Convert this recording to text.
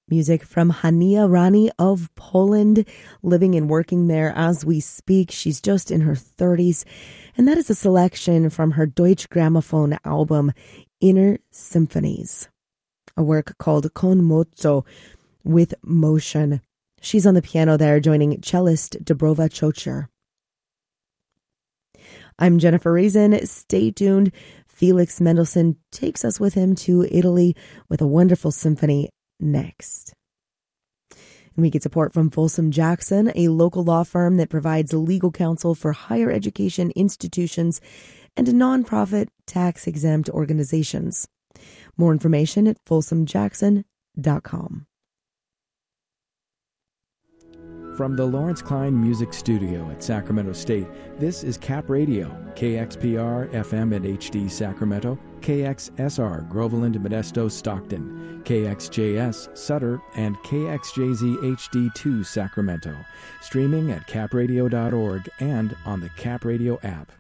Music from Hania Rani of Poland, living and working there as we speak. She's just in her 30s. And that is a selection from her Deutsche Grammophon album, Inner Symphonies, a work called Con Mozzo, with motion. She's on the piano there, joining cellist Dobrova Chocher. I'm Jennifer Reason. Stay tuned. Felix Mendelssohn takes us with him to Italy with a wonderful symphony next. And we get support from Folsom Jackson, a local law firm that provides legal counsel for higher education institutions and nonprofit tax-exempt organizations. More information at folsomjackson.com. From the Lawrence Klein Music Studio at Sacramento State, this is Cap Radio, KXPR FM at HD Sacramento, KXSR Groveland, Modesto, Stockton, KXJS Sutter, and KXJZ HD2 Sacramento. Streaming at capradio.org and on the Cap Radio app.